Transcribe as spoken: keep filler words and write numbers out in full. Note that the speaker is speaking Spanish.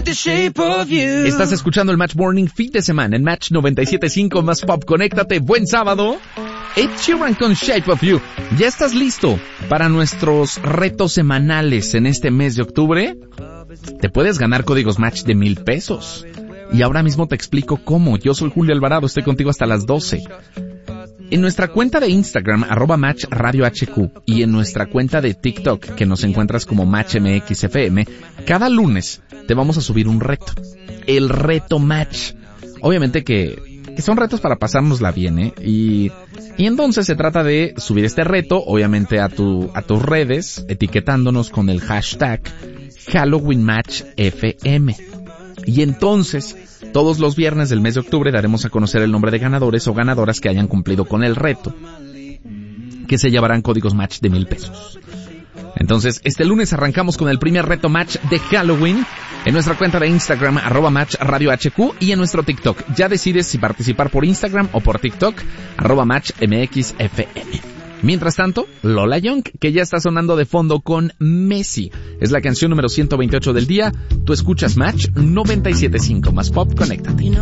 with the shape of you. Estás escuchando el Match Morning fin de semana en Match noventa y siete punto cinco más Pop. Conéctate, buen sábado. Ed Sheeran con Shape of You. ¿Ya estás listo para nuestros retos semanales en este mes de octubre? Te puedes ganar códigos Match de mil pesos. Y ahora mismo te explico cómo. Yo soy Julio Alvarado, estoy contigo hasta las doce. En nuestra cuenta de Instagram, arroba Match Radio H Q, y en nuestra cuenta de TikTok, que nos encuentras como Match M X F M, cada lunes te vamos a subir un reto. El reto Match. Obviamente que, que son retos para pasárnosla bien, ¿eh? Y, y entonces se trata de subir este reto, obviamente a tu, a tus redes, etiquetándonos con el hashtag Halloween Match F M. Y entonces, todos los viernes del mes de octubre daremos a conocer el nombre de ganadores o ganadoras que hayan cumplido con el reto, que se llevarán códigos Match de mil pesos. Entonces, este lunes arrancamos con el primer reto Match de Halloween en nuestra cuenta de Instagram, arroba Match Radio H Q, y en nuestro TikTok. Ya decides si participar por Instagram o por TikTok, arroba Match M X F M. Mientras tanto, Lola Young, que ya está sonando de fondo con Messi. Es la canción número ciento veintiocho del día. Tú escuchas Match noventa y siete punto cinco más Pop. Conéctate.